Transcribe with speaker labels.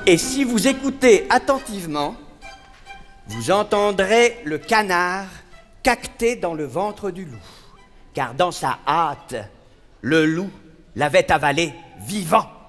Speaker 1: Et si vous écoutez attentivement, vous entendrez le canard caqueter dans le ventre du loup, car dans sa hâte, le loup l'avait avalé vivant.